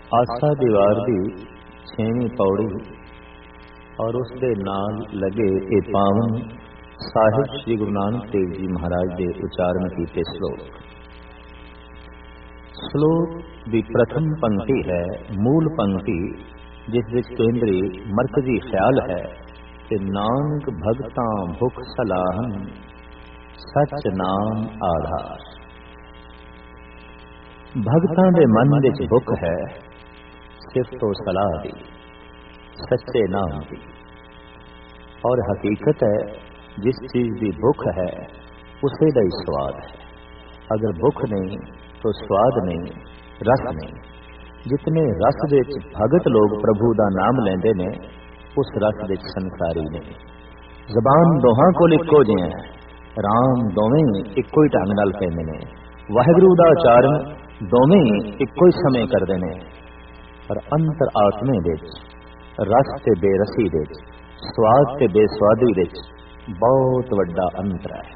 आसा दीवार की 6वीं पौड़ी और उसके नाल लगे ये पावन साहिब श्री गुरु नानक देव जी महाराज के उच्चारण किए श्लोक। श्लोक की प्रथम पंक्ति है मूल पंक्ति, जिस विच केंद्री मरकजी ख्याल है कि नानक भगतां भुख सलाहन सच नाम आधार। भगतां दे मन विच भुख है सिफतो सलाह दी, सच्चे नाम की। और हकीकत है जिस चीज की भुख है उसे का ही स्वाद है। अगर भुख नहीं तो स्वाद नहीं, रस नहीं। जितने रस विच भगत लोग प्रभु का नाम लेंदे ने उस रस विच संसारी ने। जबान दोहां कोल इक्को जिहा है, राम दोवें इक्को ही ढंग नाल कहंदे ने, वाहिगुरू दा उचारण दोवें इक्को ही समय करदे ने। पर अंतर आत्मे विच रस ते बेरसी विच, स्वाद ते बेस्वादी विच बहुत वड्डा अंतर है।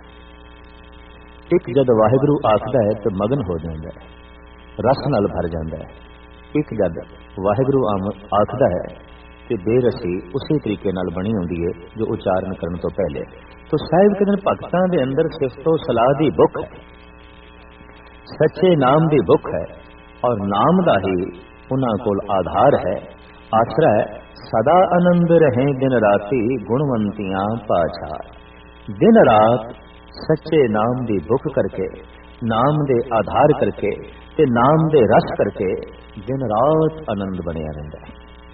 एक जद वाहिगुरू आखदा है तो मगन हो जाता है, रस नाल भर जाता है। एक जद वाहिगुरू आखदा है कि बेरसी उसी तरीके नाल बनी होंदी है जो उच्चारण करने तो पहले। तो साहिब कहते हैं भगतां दे अंदर सिफतो सलाह दी भुख है, सच्चे नाम दी भुख है, और नाम दा ही उन्हां कोल आधार है, आसरा है। सदा आनंद रहे दिन राती गुणवंतियां पाछार। दिन रात सच्चे नाम दी भुख करके, नाम दे आधार करके ते नाम दे रस करके दिन रात आनंद बनिया रहिंदा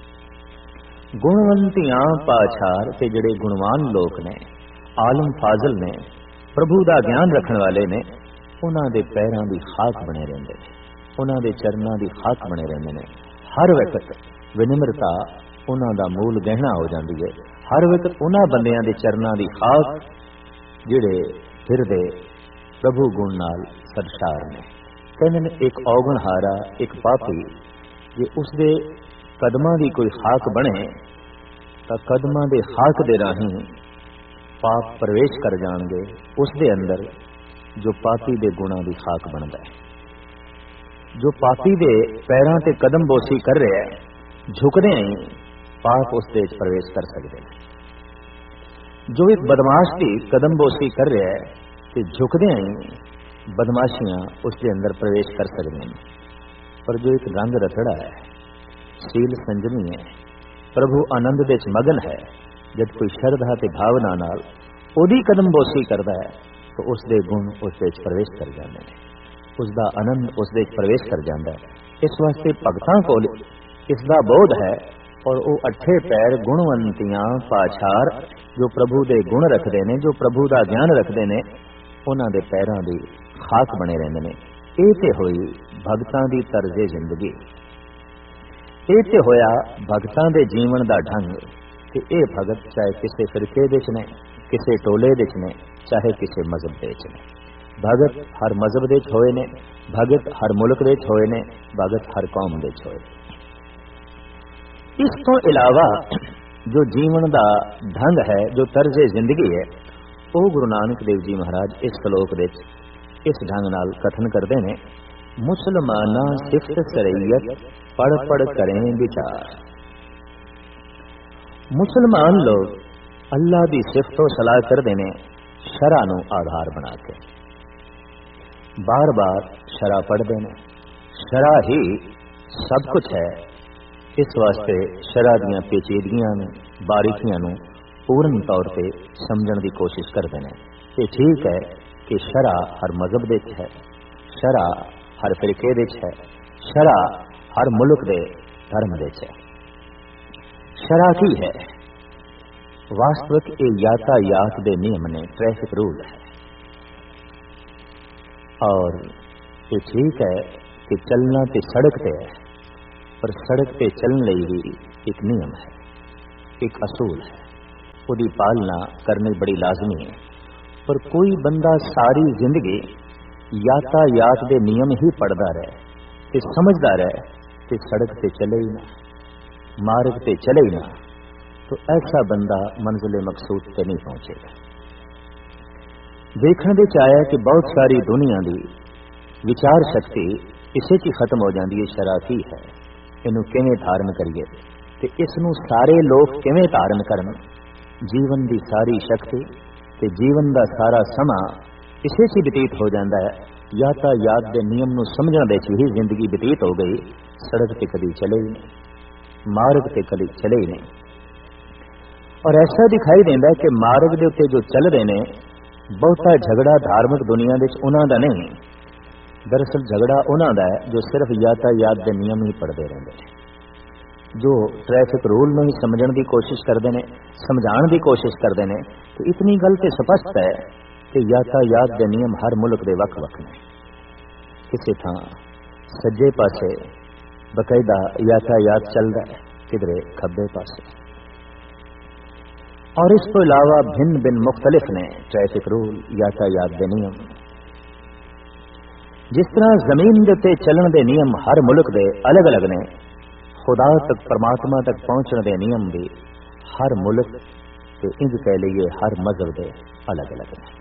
है। गुणवंतियां पाछार ते जिहड़े गुणवान लोक ने, आलम फाजल ने, प्रभु दा ज्ञान रखण वाले ने, उन्हां दे पैरां दी खाक बने रहिंदे ने, उन्हां दे चरनां दी खाक बने रहिंदे ने। हर वक्त विनम्रता उन्हां दा मूल गहना हो जाती है। हर वक्त उन्हां बंदियां दे चरनां दी खाक जिहड़े हिरदे प्रभु गुण नाल सरशार ने। कहंदे ने एक औगणहारा, एक पापी जे उसदे कदमां दी कोई खाक बने तां कदमां दे खाक दे राहीं पाप प्रवेश कर जाणगे उसदे अंदर, जो पापी दे गुणां दी खाक बनदा है। जो पापी दे पैरां ते कदम बोसी कर रहा है, झुकदे ही पाप उसदे विच प्रवेश कर सकदे ने। जो एक बदमाश दी कदम बोसी कर रहा है ते झुकदे ही बदमाशियां उसके अंदर प्रवेश कर सकदे ने। पर जो एक रंग रतड़ा है, सील संजमी है, प्रभु आनंद दे विच मगन है, जब कोई श्रद्धा ते भावना नाल ओदी कदम बोसी करदा है तो उसदे गुण उसदे विच प्रवेश कर जांदे ने, उसका आनंद उसदे विच प्रवेश कर जाता है। इस वास्ते भगतां कोल इसका बोध है, और वो अठे पैर गुणवंतियां पाछार, जो प्रभु दे गुण रखते ने, जो प्रभु का ज्ञान रखते ने, उन्हां दे पैरां दी खाक बने रहंदे ने। इह ते होई भगतां दी तर्जे जिंदगी, इह ते होया भगतां दे जीवन दा ढंग। कि इह भगत चाहे किसी फिरके दे च ने, किसी टोले दे च ने, चाहे किसी मजहब दे च ने। भगत हर मजहब दे च होए ने, भगत हर मुल्क दे च होए ने, भगत हर कौम दे च होए। इस तो इलावा जो जीवन दा ढंग है, जो तर्जे जिंदगी है, वो गुरु नानक देव जी महाराज इस श्लोक दे इस ढंग नाल कथन करते हैं। मुसलमाना सिफत सरैयत पढ़ पढ़ करें विचार। मुसलमान लोग अल्लाह की सिफतो सलाह करते हैं शरा नूं आधार बना के, बार बार शरा पढ़ते हैं। शरा ही सब कुछ है। इस वास्ते शरा दियां पेचीदगियां ने, बारीकियां नूं पूर्ण तौर पर समझण की कोशिश करते हैं। ये ठीक है कि शरा हर मजहब दे है, शरा हर फिरके दे है, शरा हर मुल्क दे धर्म दे है। शरा की है? वास्तविक ये यातायात दे नियम ने, ट्रैफिक रूल है। और ये ठीक है कि चलना तो सड़क पे है, पर सड़क पे चलने लई भी एक नियम है, एक असूल है, उसकी पालना करनी बड़ी लाजमी है। पर कोई बंदा सारी जिंदगी यातायात दे नियम ही पढ़ता रहे ते समझदा रहे कि सड़क पे चले ही ना, मार्ग पे चले ही ना, तो ऐसा बंदा मंजिल मकसूद पे नहीं पहुंचेगा। देखने दे चाया कि बहुत सारी दुनिया की विचार शक्ति इसे की खत्म हो जाती है, शराफी है। ਇਹਨੂੰ ਕਿਵੇਂ ਧਾਰਨ ਕਰੀਏ ਤੇ ਇਸ ਨੂੰ ਸਾਰੇ ਲੋਕ ਕਿਵੇਂ ਧਾਰਨ ਕਰਨ। ਜੀਵਨ ਦੀ ਸਾਰੀ ਸ਼ਕਤੀ ਤੇ ਜੀਵਨ ਦਾ ਸਾਰਾ ਸਮਾਂ ਇਸੇ 'ਚ ਬਤੀਤ ਹੋ ਜਾਂਦਾ ਹੈ। यातायात के नियम ਨੂੰ ਸਮਝਣ ਦੇ 'ਚ ਹੀ ਜ਼ਿੰਦਗੀ ਬਤੀਤ ਹੋ ਗਈ। सड़क ਤੇ कभी चले ही नहीं, मार्ग ਤੇ कभी चले ही नहीं। और ऐसा दिखाई देता है कि मार्ग के उत्ते जो चल रहे हैं बहुता झगड़ा धार्मिक दुनिया दे उन्हां दा नहीं, दरअसल झगड़ा उन्हां दा है जो सिर्फ यातायात के नियम ही पढ़ते रहते हैं, जो ट्रैफिक रूल में ही समझण की कोशिश करते हैं, समझाण की कोशिश करते हैं। तो इतनी गल तो स्पष्ट है कि यातायात के नियम हर मुल्क के वख वख ने। किसी थां सज्जे पासे बकायदा यातायात चलता है, किधरे खब्बे पासे। और इस तो इलावा भिन्न भिन्न मुख्तलिफ ने ट्रैफिक रूल, यातायात के नियम। जिस तरह जमीन के उत्ते चलन के नियम हर मुल्क के अलग अलग ने, खुदा तक परमात्मा तक पहुंचने के नियम भी हर मुल्क के इंज कह लीए हर मजहब के अलग अलग ने।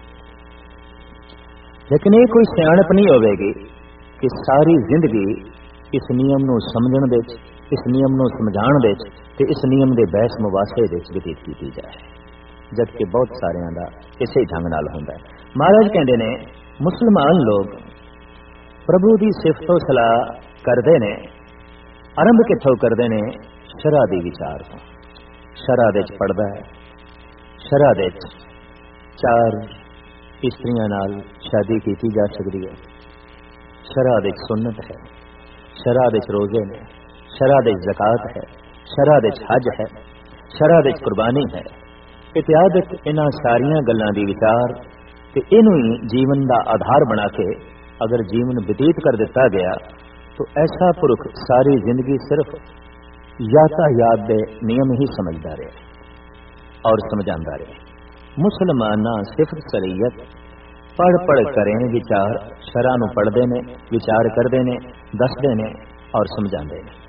लेकिन ये कोई सियाणप नहीं होगी कि सारी जिंदगी इस नियम नूं समझण दे, इस नियम नूं समझाण दे ते इस नियम के बहस मुबासे दे बतीत की जाए, जबकि बहुत सारियां दा इसे ढंग नाल हुंदा है। महाराज कहते ने मुसलमान लोग प्रभु की सिफतो सलाह करते ने, आरंभ कित्थों करते ने? शरह दी विचार तो। शरह दे पढ़दा है, शरह दे 4 इस्त्रियां नाल शादी की जा सकती है, शरह दे सुन्नत है, शरह दे रोजे ने, शरह दे ज़कात है, शरह दे हज है, शरह दे कुर्बानी है। इत्यादि इन्हां सारियां गल्लां दी विचार ते इनू ही जीवन का आधार बना के अगर जीवन व्यतीत कर दिता गया तो ऐसा पुरुष सारी जिंदगी सिर्फ यातायात के नियम ही समझदा रहे और समझांदा रहे। मुसलमाना सिफत शरीयत पढ़ पढ़ करें विचार, शरह नूं पढ़ते ने, विचार करते ने, दसते ने और समझाते ने।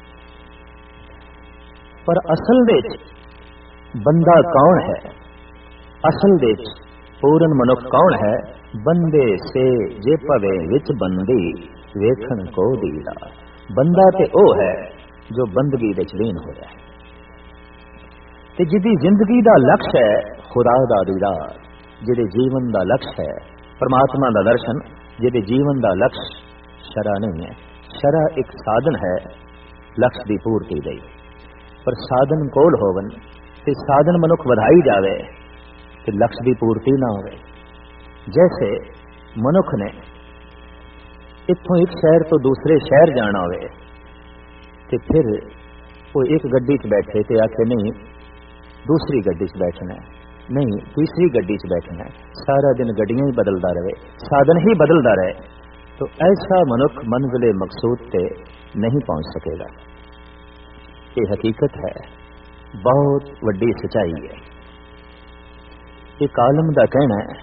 पर असल दे बंदा कौन है? असल दे पूर्ण मनुख कौन है? बंदे से जे पवे विच बंदी वेखण को दीदा। बंदा ते ओ है जो बंदगी विच लीन होया है ते जिहदी जिंदगी दा लक्ष्य है खुदा दा दीदार, जिहदे जीवन दा लक्ष्य है परमात्मा दा दर्शन, जिहदे जीवन दा लक्ष्य शरह नहीं है। शरह एक साधन है लक्ष्य की पूर्ति दई, पर साधन कोल होवन ते साधन मनुख वधाई जावे ते लक्ष्य की पूर्ति ना होवे। जैसे मनुख ने इत्थों एक शहर तो दूसरे शहर जाना होवे ते फिर वो एक गड्डी च बैठे ते आखे नहीं दूसरी गड्डी च बैठना है, नहीं तीसरी गड्डी च बैठना है, सारा दिन गड्डियां ही बदलता रहे, साधन ही बदलता रहे, तो ऐसा मनुख मंजिले मकसूद ते नहीं पहुंच सकेगा। ये हकीकत है, बहुत वड्डी सच्चाई है। एक आलम दा कहना है,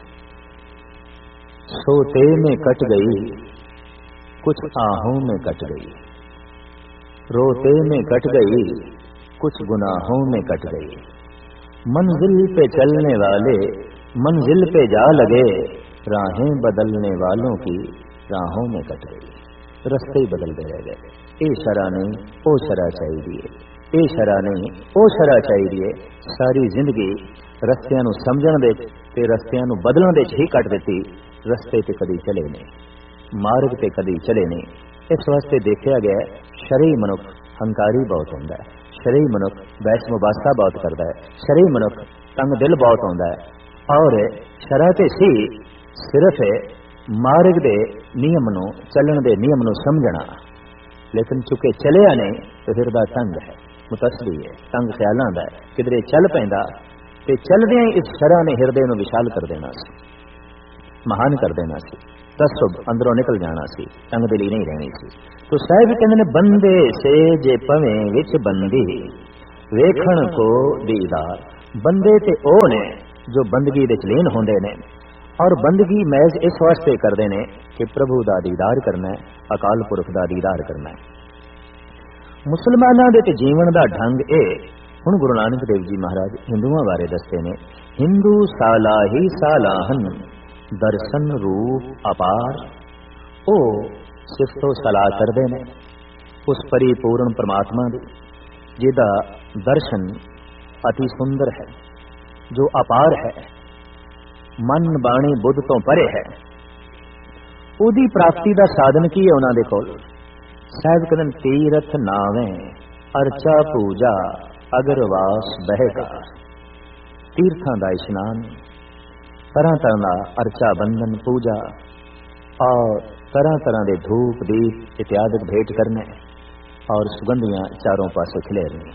सोते में कट गई कुछ आहों में कट गई, रोते में कट गई कुछ गुनाहों में कट गई। मंजिल पे चलने वाले मंजिल पे जा लगे, राहें बदलने वालों की राहों में कट गई। रस्ते ही बदलते रह गए। ए शरह नहीं ओ शरह चाहिए, ए शरह नहीं ओ शरह चाहिए। सारी जिंदगी रस्तियां नूं समझण दे ते रस्तियां नूं बदलण दे ही कट दित्ती। रस्ते ते कदी चले नहीं, मार्ग ते कदी चले नहीं। इस वास्ते देखा गया शरई मनुख हंकारी बहुत होंदा है, शरई मनुख बहस मुबासा बहुत करता है, शरई मनुख तंग दिल बहुत होंदा है। और शरह ते सी सिर्फ मार्ग दे नियम नूं चलण दे नियम नूं समझना, लेकिन चुके चलिया नहीं तो हिरदा तंग है, मुतसली है, तंग ख्यालां दा है। किधरे चल पैंदा ते चलदियां इस शरह ने हिरदे नूं विशाल कर देना सी, महान कर देना सी, तसब अंदरों निकल जाना सी, तंग दिली नहीं रहनी सी। तो साहिब कहते ने बंदे से जे पवे विच बंदी वेखण को दीदार। बंदे ते ओ ने जो बंदगी दे लीन होंदे ने, और बंदगी महज इस वास्ते करते ने कि प्रभु दा दीदार करना है, अकाल पुरख दा दीदार करना है। मुसलमानां दे ते जीवन दा ढंग ए हुण गुरु नानक देव जी महाराज हिंदुओं बारे दसते ने, हिंदू सालाही सालाहन दर्शन रूप अपार। ओ सिफतो सलाह करते ने, उस परिपूर्ण परमात्मा दी जिहदा दर्शन अति सुंदर है, जो अपार है, मन बाणी बुद्ध तो परे है, उहदी प्राप्ति का साधन की है उन्हां दे कोल। साहिब कहते तीरथ नावें अर्चा पूजा अगरवास बहेगा। तीर्थां दा इशनान, तरह तरह का अर्चा बंधन पूजा और तरह तरह के धूप दीप इत्यादि भेंट करने और सुगंधियां चारों पासे खिलेरनी,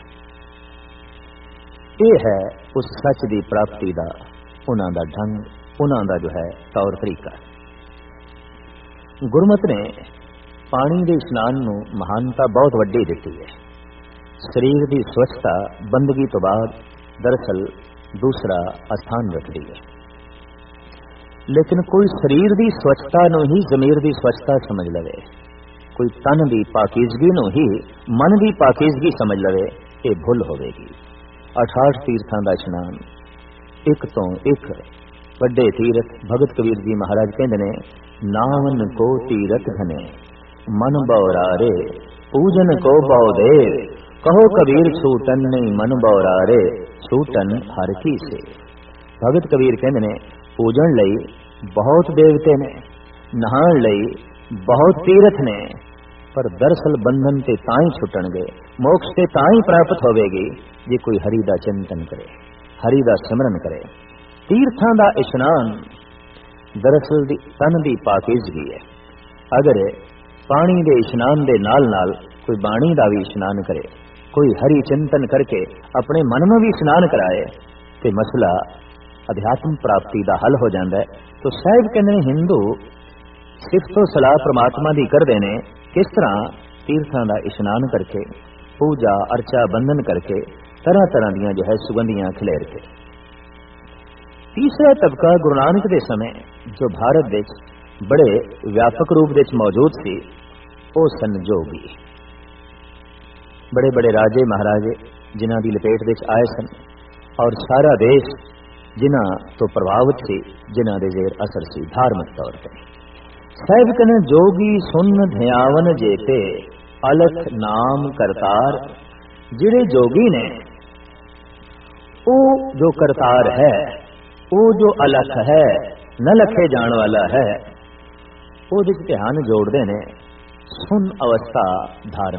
ये है उस सच की प्राप्ति का उन्हां दा ढंग, उन्हां दा जो है तौर तरीका। गुरमत ने पानी के इशनान नूं महानता बहुत वड्डी दिती है। शरीर की स्वच्छता बंदगी तो बाद दरअसल दूसरा स्थान रखती है, लेकिन कोई शरीर की स्वच्छता नूं ही जमीर की स्वच्छता समझ लवे, कोई तन की पाकीजगी नूं ही मन की पाकीजगी समझ लवे, ये भुल होवेगी। 68 तीर्थां दा इशनान, एक तो एक वड्डे तीरथ। भगत कबीर जी महाराज कहंदे ने, नावन को तीरथ घने मन बौरारे पूजन को बहु देव, कहो कबीर छूटन नहीं मन बौरारे छूटन हर की से। भगत कबीर कहंदे ने, पूजन लई बहुत देवते ने, नहाण लई बहुत तीरथ ने, पर दरअसल बंधन ते ताई छुटणगे, मोक्ष ते ताई प्राप्त होवेगी जे कोई हरि दा चिंतन करे, हरि दा सिमरन करे। तीर्थां दा इशनान दरअसल दी तन दी पाकीज़गी है। अगर पानी दे इशनान दे नाल नाल कोई बाणी दा भी इशनान करे, कोई हरि चिंतन करके अपने मन में भी इशनान कराए, तो मसला अध्यात्म प्राप्ति का हल हो जाता है। तो साहिब कहने हिंदू सिफतो सलाह परमात्मा की करते हैं, किस तरह तीर्थां का इशनान करके पूजा अर्चा बंधन करके तरह तरह दियां जो है सुगंधियां खिलेर के। तीसरा तबका गुरु नानक के समय जो भारत विच बड़े व्यापक रूप विच मौजूद सी, वो सन जोगी। बड़े बड़े राजे महाराजे जिन्हां दी लपेट विच आए सन, और सारा देश जिन्हां तो प्रभावित सी, जिन्हां दे जेर असर सी धार्मिक तौर पर। साहिब कहने, जोगी सुन ध्यावन जेते अलख नाम करतार। जिहड़े जोगी ने, वो जो करतार है, वो जो अलख है, न लखे जान वाला है, वो जिस ध्यान जोड़ते ने सुन अवस्था धारण